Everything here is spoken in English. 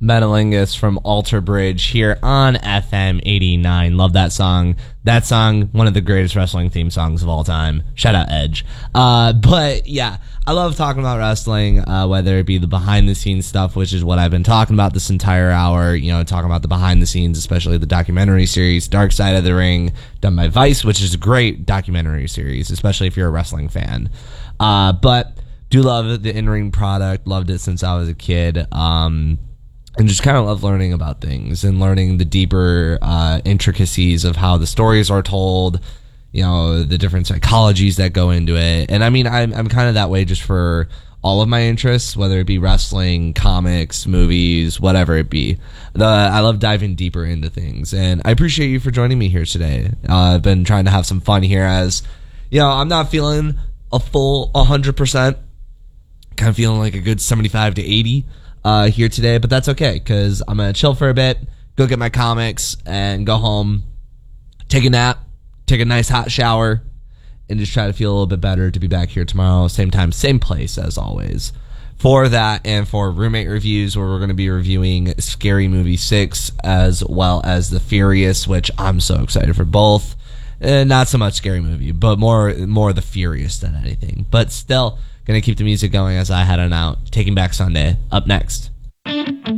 Metalingus from Alter Bridge here on FM 89. Love that song. That song, one of the greatest wrestling theme songs of all time. Shout out Edge. But yeah, I love talking about wrestling, whether it be the behind the scenes stuff, which is what I've been talking about this entire hour, talking about the behind the scenes, especially the documentary series, Dark Side of the Ring, done by Vice, which is a great documentary series, especially if you're a wrestling fan. But do love the in-ring product, loved it since I was a kid. And just kind of love learning about things and learning the deeper intricacies of how the stories are told, the different psychologies that go into it. And I mean, I'm kind of that way just for all of my interests, whether it be wrestling, comics, movies, whatever it be. I love diving deeper into things. And I appreciate you for joining me here today. I've been trying to have some fun here as, I'm not feeling a full 100%. Kind of feeling like a good 75 to 80. Here today, but that's okay because I'm gonna chill for a bit, go get my comics, and go home, take a nap, take a nice hot shower, and just try to feel a little bit better to be back here tomorrow, same time, same place as always. For that and for Roommate Reviews, where we're going to be reviewing Scary Movie 6 as well as The Furious, which I'm so excited for both. Not so much Scary Movie, but more The Furious than anything. But still, gonna keep the music going as I head on out. Taking Back Sunday up next.